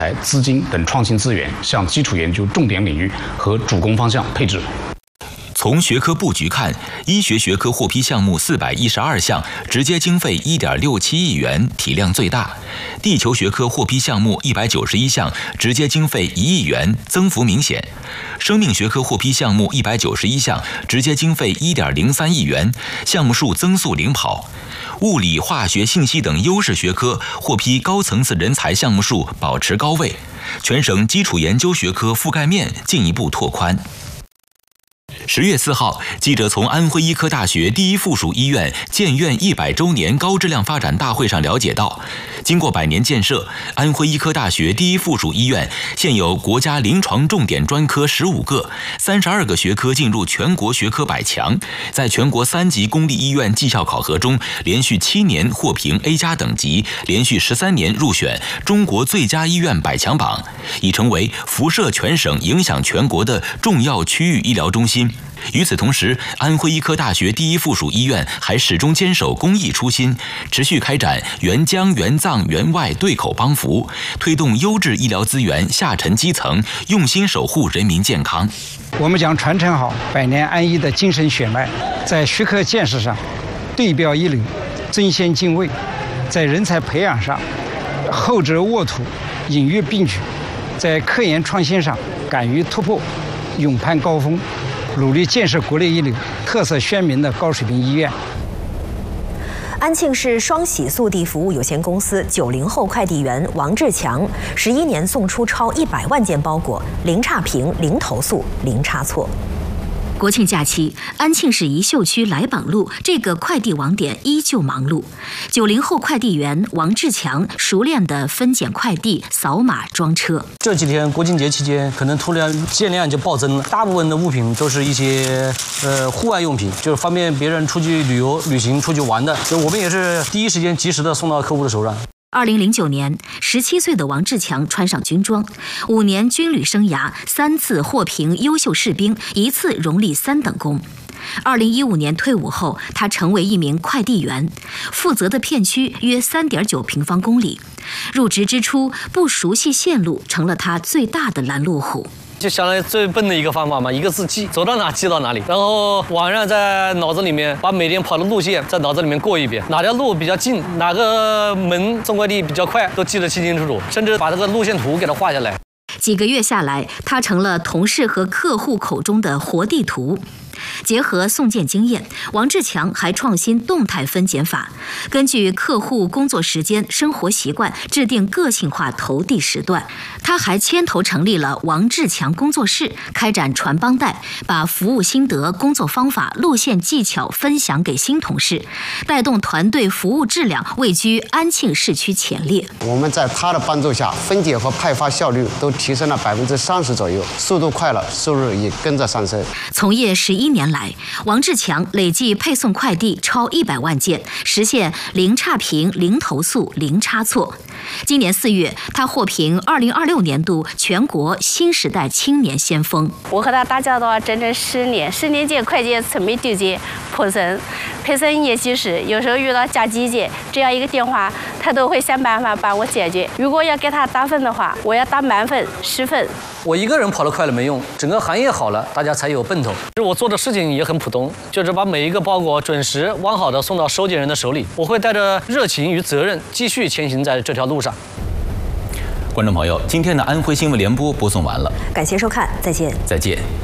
资金等创新资源向基础研究重点领域和主攻方向配置。 从学科布局看，医学学科获批项目412项，直接经费1.67亿元，体量最大；地球学科获批项目191项，直接经费1亿元，增幅明显；生命学科获批项目191项，直接经费1.03亿元，项目数增速领跑。物理、化学、信息等优势学科获批高层次人才项目数保持高位，全省基础研究学科覆盖面进一步拓宽。10月4号，记者从安徽医科大学第一附属医院建院100周年高质量发展大会上了解到，经过100年建设，安徽医科大学第一附属医院现有国家临床重点专科15个，32个学科进入全国学科100强，在全国3级公立医院绩效考核中，连续7年获评 A+ 等级，连续13年入选中国最佳医院100强榜，已成为辐射全省、影响全国的重要区域医疗中心。与此同时，安徽医科大学第一附属医院还始终坚守公益初心，持续开展援疆援藏援外对口帮扶，推动优质医疗资源下沉基层，用心守护人民健康。 我们将传承好百年安医的精神血脉，在学科建设上对标一流，争先进卫；在人才培养上厚植沃土，引育并举；在科研创新上敢于突破，勇攀高峰，努力建设国内一流、特色鲜明的高水平医院。 安庆市双喜速递服务有限公司90后快递员王志强，11年送出超100万件包裹，零差评、零投诉、零差错。 国庆假期，安庆市宜秀区来宝路这个快递网点依旧忙碌。90后快递员王志强熟练地分拣快递、扫码装车。 这几天国庆节期间，可能突然件量就暴增了。大部分的物品都是一些户外用品，就是方便别人出去旅行、出去玩的。就我们也是第一时间及时的送到客户的手上。 2009年，17岁的王志强穿上军装，5年军旅生涯，3次获评优秀士兵，1次荣立3等功。2015年退伍后，他成为一名快递员，负责的片区约3.9平方公里。入职之初，不熟悉线路成了他最大的拦路虎。 就相当于最笨的一个方法嘛，一个字记，走到哪记到哪里。然后晚上在脑子里面把每天跑的路线在脑子里面过一遍，哪条路比较近，哪个门送快递比较快，都记得清清楚楚，甚至把这个路线图给它画下来。 几个月下来，他成了同事和客户口中的活地图。结合送件经验，王志强还创新动态分拣法，根据客户工作时间、生活习惯制定个性化投递时段。他还牵头成立了王志强工作室，开展传帮带，把服务心得、工作方法、路线技巧分享给新同事，带动团队服务质量位居安庆市区前列。 我们在他的帮助下，分拣和派发效率都提升了30%左右，速度快了，收入也跟着上升。 从业11年来，王志强累计配送快递超100万件，实现零差评、零投诉、零差错。今年4月，他获评2026年度全国新时代青年先锋。 我和他打交道整整10年，10年间快递从没丢件破损，配送也及时，有时候遇到加急件，只要一个电话，他都会想办法帮我解决。如果要给他打分的话，我要打满分10分。 我一个人跑得快了没用，整个行业好了，大家才有奔头。我做的事情也很普通，就是把每一个包裹准时完好的送到收件人的手里。我会带着热情与责任继续前行在这条路上。 观众朋友，今天的安徽新闻联播播送完了， 感谢收看，再见。 再见。